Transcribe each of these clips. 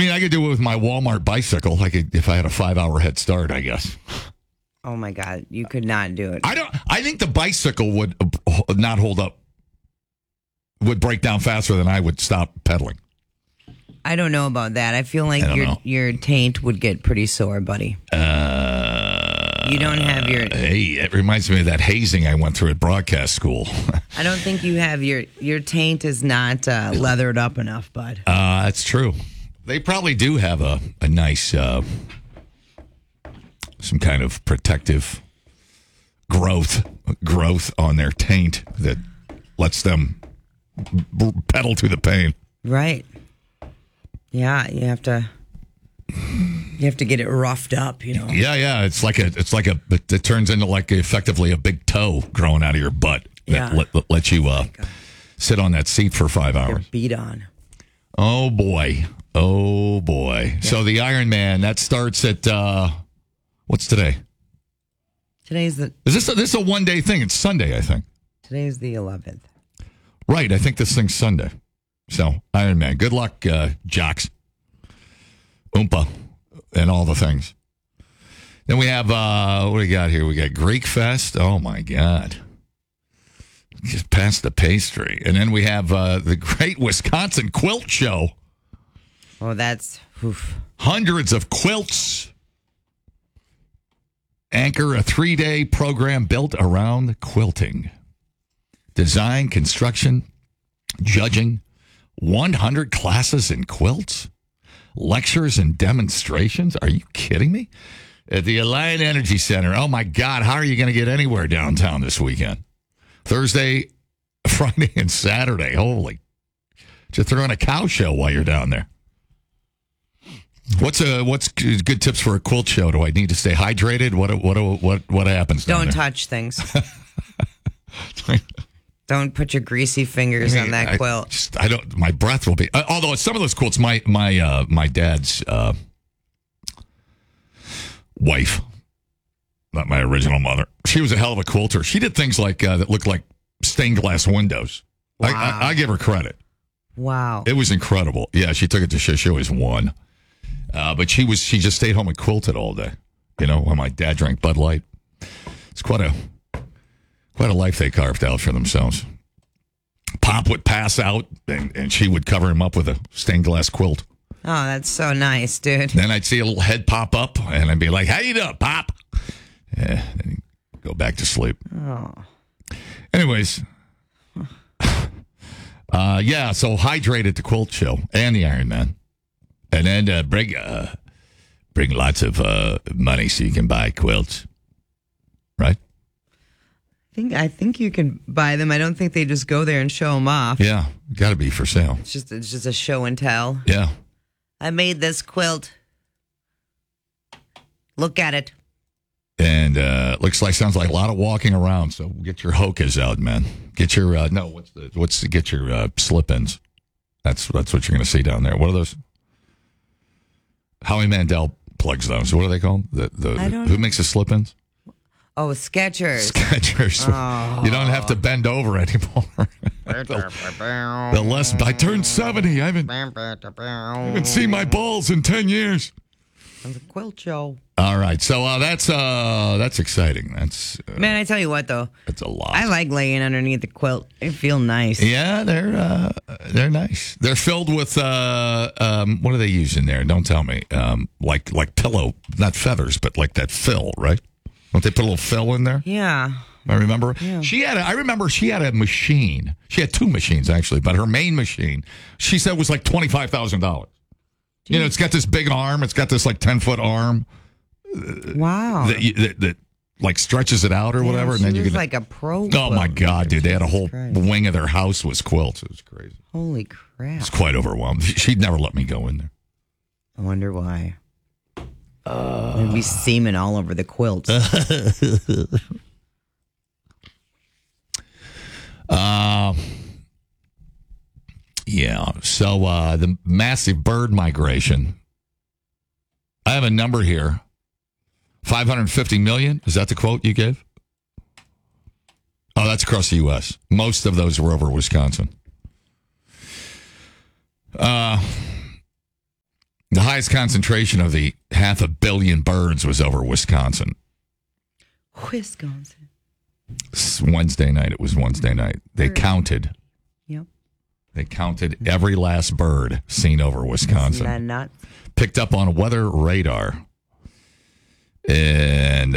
mean, I could do it with my Walmart bicycle. I could, if I had a 5-hour head start, I guess. Oh my God, you could not do it. I think the bicycle would not hold up. Would break down faster than I would stop pedaling. I don't know about that. I feel like your taint would get pretty sore, buddy. You don't have your... Hey, it reminds me of that hazing I went through at broadcast school. I don't think you have your taint is not leathered up enough, bud. That's true. They probably do have a nice, some kind of protective growth on their taint that lets them pedal through the pain. Right. Yeah, you have to get it roughed up, you know. Yeah. It turns into like effectively a big toe growing out of your butt. That lets you sit on that seat for 5 hours. You're beat on. Oh boy. Yeah. So the Ironman, that starts at what's today? Is this a one-day thing? It's Sunday, I think. Today's the 11th. Right, I think this thing's Sunday. So, Ironman, good luck, jocks, Oompa, and all the things. Then we have, what do we got here? We got Greek Fest. Oh, my God. Just past the pastry. And then we have the Great Wisconsin Quilt Show. Oh, that's... Oof. Hundreds of quilts. Anchor, a 3-day program built around quilting. Design, construction, judging, 100 classes in quilts, lectures and demonstrations. Are you kidding me? At the Alliant Energy Center. Oh, my God. How are you going to get anywhere downtown this weekend? Thursday, Friday, and Saturday. Holy. Just throw in a cow show while you're down there. What's good tips for a quilt show? Do I need to stay hydrated? What happens? Don't touch things. Don't put your greasy fingers on that quilt. My breath will be. Although some of those quilts, my dad's wife, not my original mother, she was a hell of a quilter. She did things like that looked like stained glass windows. Wow. I give her credit. Wow, it was incredible. Yeah, she took it to show. She always won. But she just stayed home and quilted all day. You know, while my dad drank Bud Light. It's quite a life they carved out for themselves. Pop would pass out, and she would cover him up with a stained glass quilt. Oh, that's so nice, dude. Then I'd see a little head pop up, and I'd be like, "How you doing, Pop?" Yeah, then he'd go back to sleep. Oh. Anyways, so hydrate at the quilt show and the Ironman. And then bring lots of money so you can buy quilts, right? I think you can buy them. I don't think they just go there and show them off. Yeah, got to be for sale. It's just a show and tell. Yeah. I made this quilt. Look at it. And sounds like a lot of walking around. So get your hokas out, man. Get your get your slip-ins. That's what you're going to see down there. What are those? Howie Mandel plugs those. What are they called? Who makes the slip-ins? Oh, Skechers. Skechers. Oh. You don't have to bend over anymore. I turned 70. I haven't seen my balls in 10 years. It's a quilt show. All right, so that's exciting. Man, I tell you what though, it's a lot. I like laying underneath the quilt. They feel nice. Yeah, they're nice. They're filled with what do they use in there? Don't tell me. Like pillow, not feathers, but like that fill, right? Don't they put a little fill in there? Yeah. I remember. Yeah. I remember she had a machine. She had two machines actually, but her main machine, she said, was like $25,000. You know, it's got this big arm. It's got this like 10-foot arm. Wow. That like stretches it out or whatever, and then you can like a pro. Oh my God, dude! They had a whole wing of their house was quilts. It was crazy. Holy crap! It's quite overwhelmed. She'd never let me go in there. I wonder why. There'd be semen all over the quilts. Yeah. So the massive bird migration. I have a number here. 550 million. Is that the quote you gave? Oh, that's across the U.S. Most of those were over Wisconsin. The highest concentration of the 500 million birds was over Wisconsin. Wisconsin. Wednesday night. It was Wednesday night. They counted. Yep. They counted every last bird seen over Wisconsin. Isn't that nuts? Picked up on weather radar. And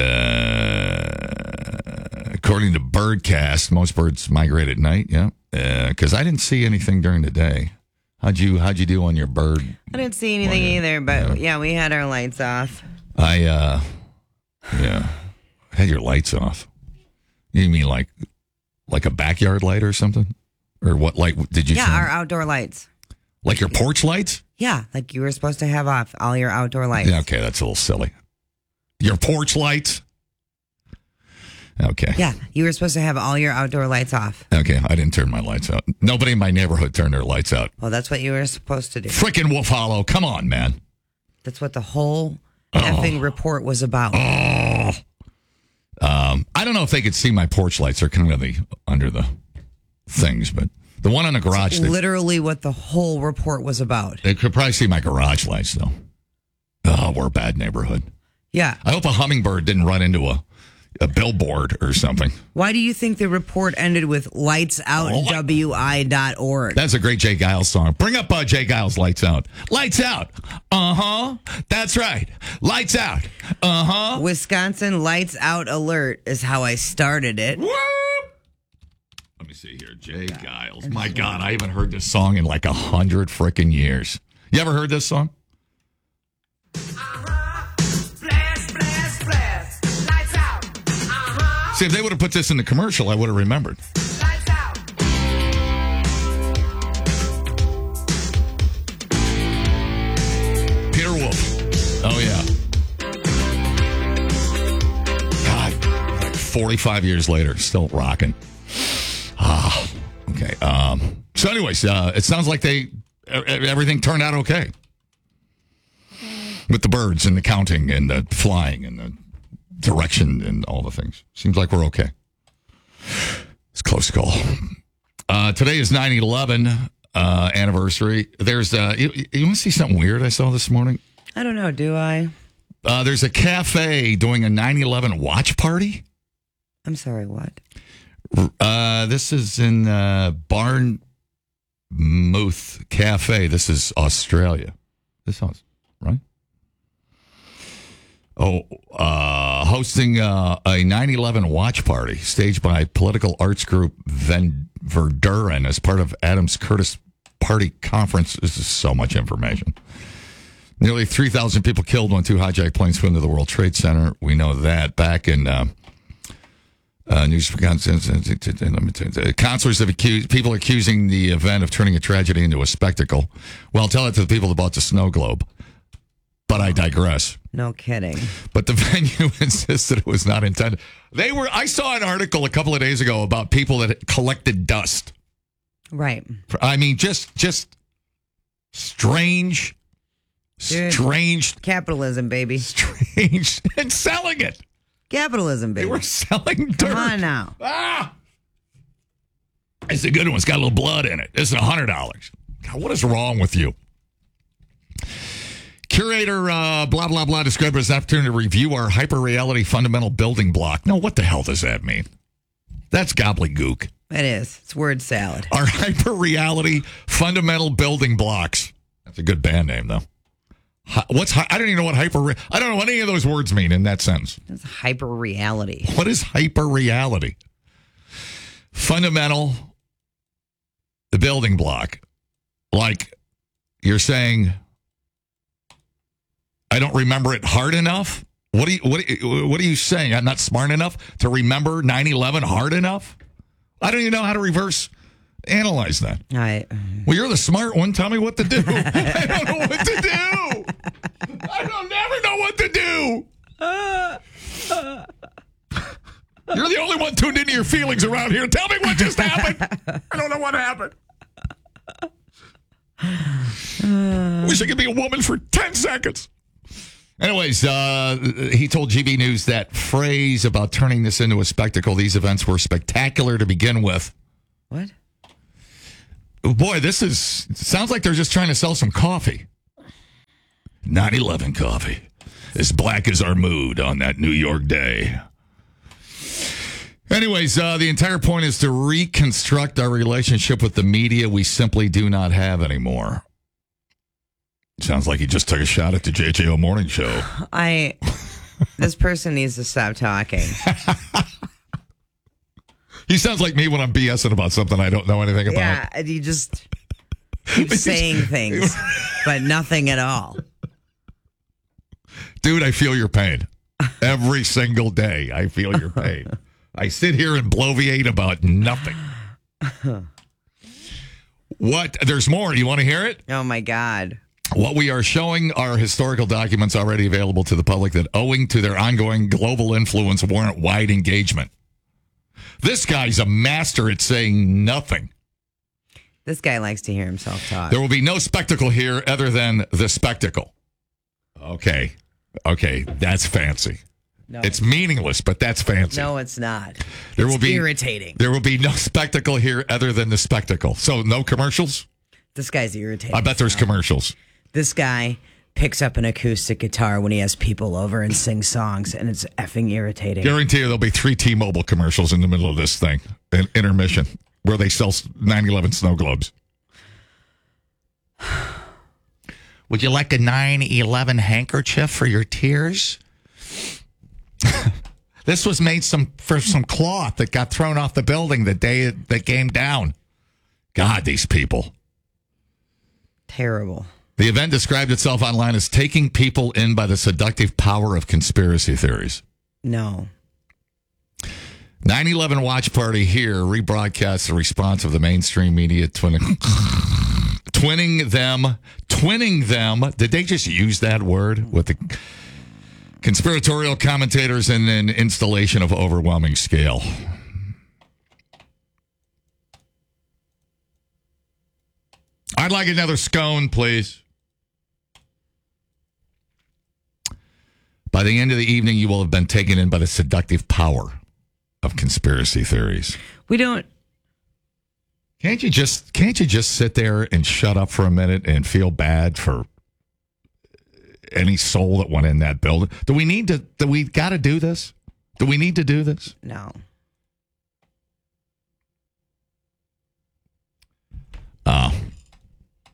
according to Birdcast, most birds migrate at night. Yeah, because I didn't see anything during the day. How'd you do on your bird? I didn't see anything either, but yeah, we had our lights off. I had your lights off. You mean like a backyard light or something, or what light did you? Yeah, our outdoor lights. Like your porch lights? Yeah, like you were supposed to have off all your outdoor lights. Yeah, okay, that's a little silly. Your porch lights? Okay. Yeah, you were supposed to have all your outdoor lights off. Okay, I didn't turn my lights out. Nobody in my neighborhood turned their lights out. Well, that's what you were supposed to do. Frickin' Wolf Hollow, come on, man. That's what the whole effing report was about. I don't know if they could see my porch lights. They're kind of under the things, but the one on the garage. Literally what the whole report was about. They could probably see my garage lights, though. Oh, we're a bad neighborhood. Yeah. I hope a hummingbird didn't run into a billboard or something. Why do you think the report ended with lightsoutwi.org? That's a great Jay Giles song. Bring up Jay Giles' Lights Out. Lights out. Uh-huh. That's right. Lights out. Uh-huh. Wisconsin Lights Out Alert is how I started it. Whoop. Let me see here. Jay Giles. My God, I haven't heard this song in like 100 frickin' years. You ever heard this song? See, if they would have put this in the commercial, I would have remembered. Lights out. Peter Wolf. Oh, yeah. God, like 45 years later, still rocking. Okay. So anyways, it sounds like everything turned out okay. With the birds and the counting and the flying and the direction and all the things. Seems like we're okay. It's a close call. Today is 9/11 anniversary. There's you want to see something weird I saw this morning? I don't know, do I? There's a cafe doing a 9/11 watch party. I'm sorry, what? This is in Barnmouth Cafe. This is Australia. This sounds right. Hosting a 9/11 watch party staged by political arts group Verdurin as part of Adams Curtis Party Conference. This is so much information. Nearly 3,000 people killed when 2 hijacked planes flew into the World Trade Center. We know that. Back in news for counselors have accused people accusing the event of turning a tragedy into a spectacle. Well, tell it to the people that bought the snow globe. But I digress. No kidding. But the venue insisted it was not intended. I saw an article a couple of days ago about people that collected dust. Right. I mean, just strange. Capitalism, baby. Strange. And selling it. Capitalism, baby. They were selling dirt. Come on now. It's a good one. It's got a little blood in it. It's $100. God, what is wrong with you? Curator, blah, blah, blah, described it as an opportunity to review our hyper-reality fundamental building block. No, what the hell does that mean? That's gobbledygook. It is. It's word salad. Our hyper-reality fundamental building blocks. That's a good band name, though. I don't even know what I don't know what any of those words mean in that sentence. It's hyper reality. What is hyper reality? Fundamental, the building block. Like you're saying, I don't remember it hard enough. What are you saying? I'm not smart enough to remember 9/11 hard enough? I don't even know how to reverse analyze that. Well, you're the smart one. Tell me what to do. I don't know what to do. I don't never know what to do. You're the only one tuned into your feelings around here. Tell me what just happened. I don't know what happened. Wish I could be a woman for 10 seconds. Anyways, he told GB News that phrase about turning this into a spectacle. These events were spectacular to begin with. What? Boy, sounds like they're just trying to sell some coffee. 9/11 coffee. As black as our mood on that New York day. Anyways, the entire point is to reconstruct our relationship with the media we simply do not have anymore. Sounds like he just took a shot at the JJO Morning Show. This person needs to stop talking. He sounds like me when I'm BSing about something I don't know anything about. Yeah, and he just keeps saying things, but nothing at all. Dude, I feel your pain. Every single day, I feel your pain. I sit here and bloviate about nothing. What? There's more. Do you want to hear it? Oh, my God. What we are showing are historical documents already available to the public that, owing to their ongoing global influence, warrant wide engagement. This guy's a master at saying nothing. This guy likes to hear himself talk. There will be no spectacle here other than the spectacle. Okay, that's fancy. No. It's meaningless, but that's fancy. No, it's not. It's irritating. There will be no spectacle here other than the spectacle. So no commercials? This guy's irritating. I bet there's commercials. This guy picks up an acoustic guitar when he has people over and sings songs, and it's effing irritating. Guarantee you there'll be 3 T-Mobile commercials in the middle of this thing, an intermission, where they sell 9/11 snow globes. Would you like a 9/11 handkerchief for your tears? This was made for some cloth that got thrown off the building the day that came down. God, these people. Terrible. The event described itself online as taking people in by the seductive power of conspiracy theories. No. 9/11 watch party here rebroadcasts the response of the mainstream media twinning them. Did they just use that word with the conspiratorial commentators and an installation of overwhelming scale? I'd like another scone, please. By the end of the evening, you will have been taken in by the seductive power of conspiracy theories. We don't. Can't you just sit there and shut up for a minute and feel bad for any soul that went in that building? Do we got to do this? Do we need to do this? No. Oh.